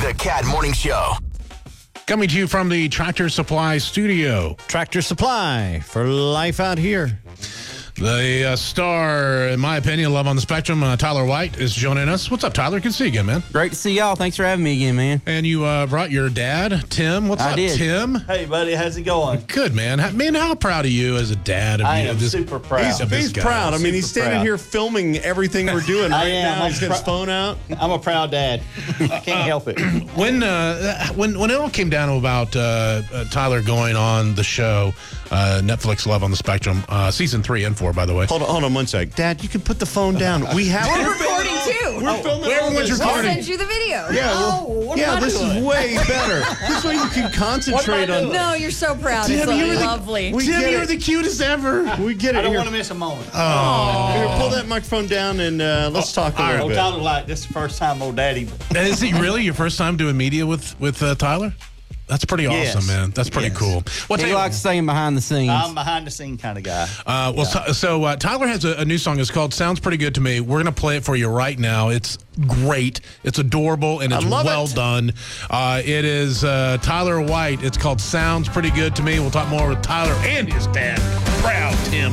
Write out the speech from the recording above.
The Cat Morning Show. Coming to you from the Tractor Supply studio. Tractor Supply for life out here. The star, in my opinion, Love on the Spectrum, Tyler White is joining us. What's up, Tyler? Good to see you again, man. Great to see y'all. Thanks for having me again, man. And you brought your dad, Tim. What's up, did. Tim? Hey, buddy, how's it going? Good, man. Man, how proud are you as a dad? I am super proud. He's proud. I mean, he's standing proud. here filming everything we're doing right now. I'm He's got his phone out. I'm a proud dad. I can't help it. When it all came down to about Tyler going on the show, Netflix Love on the Spectrum, season 3 and 4, by the way. Hold on one sec. Dad, you can put the phone down. We're recording too. We're filming. Everyone's We'll recording. send you the video. This is way better. This way you can concentrate on. No, you're so proud. Tim, It's you're the- lovely. We Tim, get you're it. the cutest ever. We get it. I don't Here, want to miss a moment. here, pull that microphone down and let's talk a little Oh, bit. Tyler, like, this is the first time old daddy. Is it really your first time doing media with Tyler? That's pretty awesome, Yes. man. That's pretty Yes. cool. Well, He likes staying behind the scenes. I'm behind the scene kind of guy. Tyler has a new song. It's called Sounds Pretty Good to Me. We're going to play it for you right now. It's great. It's adorable, and it's love well it. done. It is Tyler White. It's called Sounds Pretty Good to Me. We'll talk more with Tyler and his dad. Proud Tim.